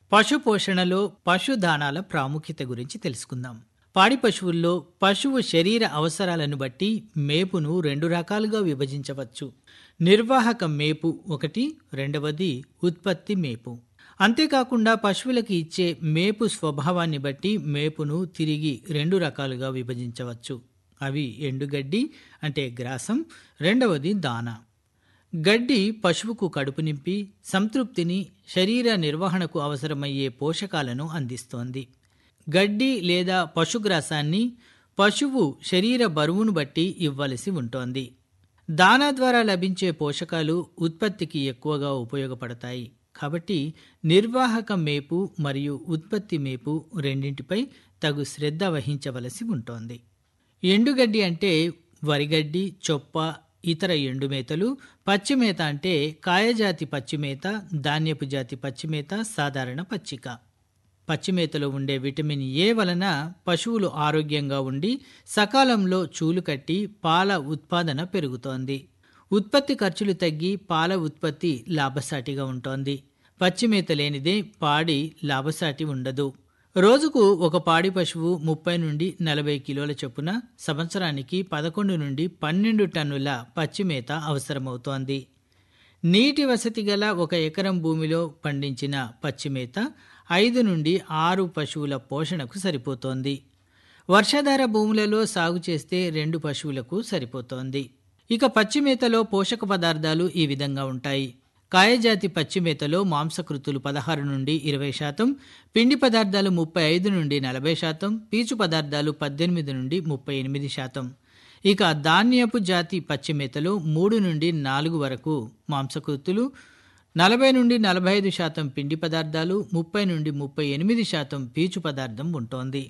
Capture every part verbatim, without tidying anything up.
పశు పోషణలో పశుదానాల ప్రాముఖ్యత గురించి తెలుసుకుందాం. పాడి పశువుల్లో పశువు శరీర అవసరాలను బట్టి మేపును రెండు రకాలుగా విభజించవచ్చు. నిర్వాహక మేపు ఒకటి, రెండవది ఉత్పత్తి మేపు. అంతేకాకుండా పశువులకు ఇచ్చే మేపు స్వభావాన్ని బట్టి మేపును తిరిగి రెండు రకాలుగా విభజించవచ్చు. అవి ఎండుగడ్డి అంటే గ్రాసం, రెండవది దానా. గడ్డి పశువుకు కడుపు నింపి సంతృప్తిని, శరీర నిర్వహణకు అవసరమయ్యే పోషకాలను అందిస్తోంది. గడ్డి లేదా పశుగ్రాసాన్ని పశువు శరీర బరువును బట్టి ఇవ్వవలసి ఉంటోంది. దానా ద్వారా లభించే పోషకాలు ఉత్పత్తికి ఎక్కువగా ఉపయోగపడతాయి. కాబట్టి నిర్వాహక మేపు మరియు ఉత్పత్తి మేపు రెండింటిపై తగు శ్రద్ధ వహించవలసి ఉంటోంది. ఎండుగడ్డి అంటే వరిగడ్డి, చొప్ప, ఇతర ఎండుమేతలు. పచ్చిమేత అంటే కాయజాతి పచ్చిమేత, ధాన్యపు జాతి పచ్చిమేత, సాధారణ పచ్చిక. పచ్చిమేతలో ఉండే విటమిన్ ఏ వలన పశువులు ఆరోగ్యంగా ఉండి సకాలంలో చూలు కట్టి పాల ఉత్పాదన పెరుగుతోంది. ఉత్పత్తి ఖర్చులు తగ్గి పాల ఉత్పత్తి లాభసాటిగా ఉంటోంది. పచ్చిమేత లేనిదే పాడి లాభసాటి ఉండదు. రోజుకు ఒక పాడి పశువు ముప్పై నుండి నలభై కిలోల చొప్పున సంవత్సరానికి పదకొండు నుండి పన్నెండు టన్నుల పచ్చిమేత అవసరమవుతోంది. నీటి వసతి గల ఒక ఎకరం భూమిలో పండించిన పచ్చిమేత ఐదు నుండి ఆరు పశువుల పోషణకు సరిపోతోంది. వర్షాధార భూములలో సాగు చేస్తే రెండు పశువులకు సరిపోతోంది. ఇక పచ్చిమేతలో పోషక పదార్థాలు ఈ విధంగా ఉంటాయి. కాయజాతి పచ్చిమేతలో మాంసకృతులు పదహారు నుండి ఇరవై శాతం, పిండి పదార్థాలు ముప్పై ఐదు నుండి నలభై శాతం, పీచు పదార్థాలు పద్దెనిమిది నుండి ముప్పై ఎనిమిది శాతం. ఇక ధాన్యపు జాతి పచ్చిమేతలో మూడు నుండి నాలుగు వరకు మాంసకృతులు, నలభై నుండి నలభై ఐదు శాతం పిండి పదార్థాలు, ముప్పై నుండి ముప్పై ఎనిమిది శాతం పీచు పదార్థం ఉంటోంది.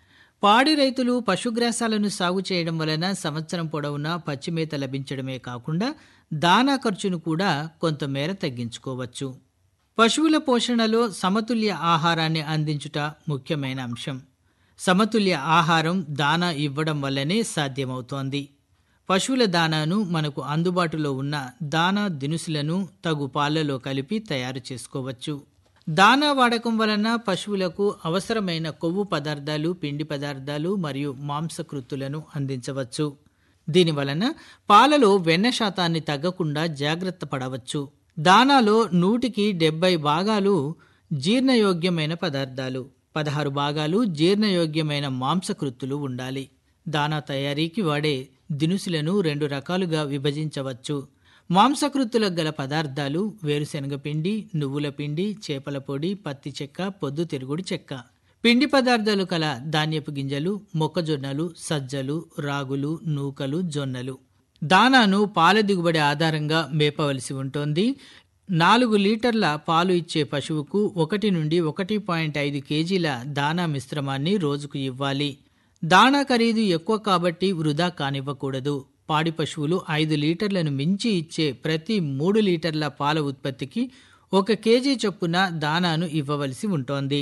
పాడి రైతులు పశుగ్రాసాలను సాగు చేయడం వలన సంవత్సరం పొడవునా పచ్చిమేత లభించడమే కాకుండా దానా ఖర్చును కూడా కొంతమేర తగ్గించుకోవచ్చు. పశువుల పోషణలో సమతుల్య ఆహారాన్ని అందించుట ముఖ్యమైన అంశం. సమతుల్య ఆహారం దానా ఇవ్వడం వల్లనే సాధ్యమవుతోంది. పశువుల దానాను మనకు అందుబాటులో ఉన్న దానా దినుసులను తగు పాలలో కలిపి తయారు చేసుకోవచ్చు. దానా వాడకం వలన పశువులకు అవసరమైన కొవ్వు పదార్థాలు, పిండి పదార్థాలు మరియు మాంసకృతులను అందించవచ్చు. దీనివలన పాలలో వెన్న శాతాన్ని తగ్గకుండా జాగ్రత్త పడవచ్చు. దానాలో నూటికి డెబ్బై భాగాలు జీర్ణయోగ్యమైన పదార్థాలు, పదహారు భాగాలు జీర్ణయోగ్యమైన మాంసకృతులు ఉండాలి. దానా తయారీకి వాడే దినుసులను రెండు రకాలుగా విభజించవచ్చు. మాంసకృతులకు గల పదార్థాలు వేరుశనగ పిండి, నువ్వుల పిండి, చేపల పొడి, పత్తి చెక్క, పొద్దుతిరుగుడు చెక్క. పిండి పదార్థాలు కల ధాన్యపు గింజలు, మొక్కజొన్నలు, సజ్జలు, రాగులు, నూకలు, జొన్నలు. దానాను పాల దిగుబడి ఆధారంగా మేపవలసి ఉంటుంది. నాలుగు లీటర్ల పాలు ఇచ్చే పశువుకు ఒకటి నుండి ఒకటి పాయింట్ ఐదు కేజీల దానా మిశ్రమాన్ని రోజుకు ఇవ్వాలి. దానా ఖరీదు ఎక్కువ కాబట్టి వృధా కానివ్వకూడదు. పాడి పశువులు ఐదు లీటర్లను మించి ఇచ్చే ప్రతి మూడు లీటర్ల పాల ఉత్పత్తికి ఒక కేజీ చొప్పున దానాను ఇవ్వవలసి ఉంటోంది.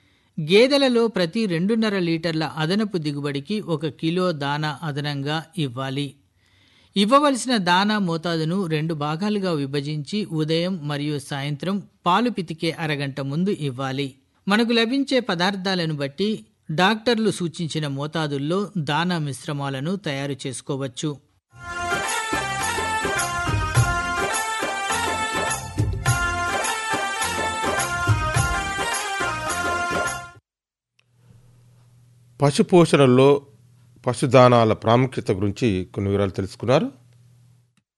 గేదెలలో ప్రతి రెండున్నర లీటర్ల అదనపు దిగుబడికి ఒక కిలో దానా అదనంగా ఇవ్వాలి. ఇవ్వవలసిన దానా మోతాదును రెండు భాగాలుగా విభజించి ఉదయం మరియు సాయంత్రం పాలు పితికే అరగంట ముందు ఇవ్వాలి. మనకు లభించే పదార్థాలను బట్టి డాక్టర్లు సూచించిన మోతాదుల్లో దానా మిశ్రమాలను తయారు చేసుకోవచ్చు. పశు పోషణలో పశుదానాల ప్రాముఖ్యత గురించి కొన్ని వివరాలు తెలుసుకున్నారు.